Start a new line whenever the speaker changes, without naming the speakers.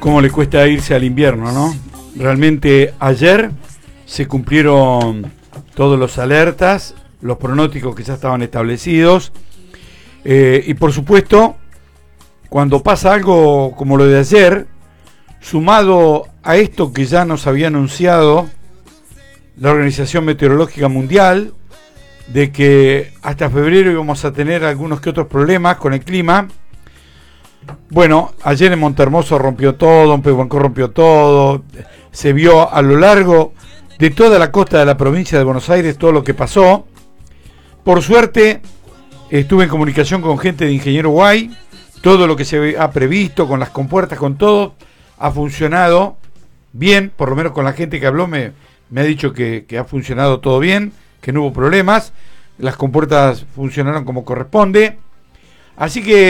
cómo le cuesta irse al invierno, ¿no? Realmente ayer se cumplieron todos los alertas, los pronósticos que ya estaban establecidos, y por supuesto, cuando pasa algo como lo de ayer, sumado a esto que ya nos había anunciado la Organización Meteorológica Mundial, de que hasta febrero íbamos a tener algunos que otros problemas con el clima. Bueno, ayer en Montehermoso rompió todo, en Pehuenco rompió todo, se vio a lo largo de toda la costa de la provincia de Buenos Aires todo lo que pasó. Por suerte, estuve en comunicación con gente de Ingeniero Guay, todo lo que se ha previsto, con las compuertas, con todo, ha funcionado bien, por lo menos con la gente que habló me ha dicho que ha funcionado todo bien, que no hubo problemas, las compuertas funcionaron como corresponde, así que